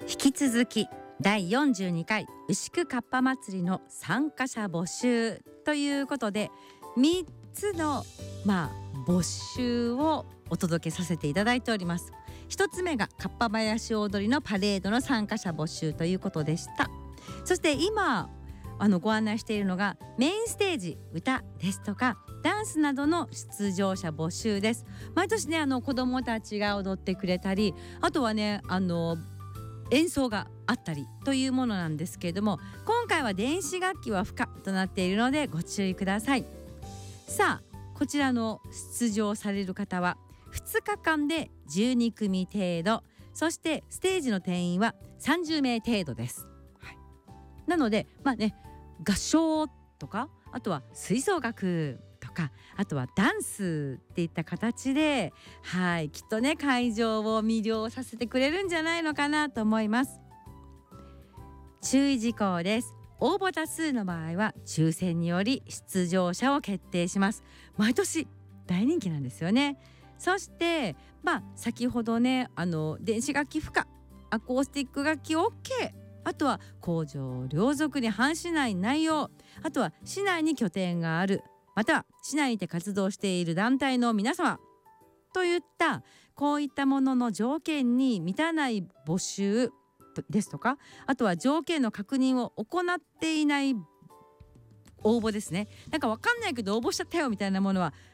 引き続き第42回牛久かっぱ祭りの参加者募集ということで、3つの募集をお届けさせていただいております。1つ目がかっぱ林踊りのパレードの参加者募集ということでした。そして今ご案内しているのがメインステージ歌ですとかダンスなどの出場者募集です。毎年ね子どもたちが踊ってくれたり、あとはね演奏があったりというものなんですけれども、今回は電子楽器は不可となっているのでご注意ください。さあこちらの出場される方は2日間で12組程度、そしてステージの定員は30名程度です。なので合唱とか、あとは吹奏楽とか、あとはダンスっていった形できっとね会場を魅了させてくれるんじゃないのかなと思います。注意事項です。応募多数の場合は抽選により出場者を決定します。毎年大人気なんですよね。そして先ほどね電子楽器不可、アコースティック楽器 OK、あとは公序良俗に反しない内容、あとは市内に拠点がある、または市内にて活動している団体の皆様といったこういったものの条件に満たない募集ですとか、あとは条件の確認を行っていない応募ですね。なんかわかんないけど応募しちゃったよみたいなものは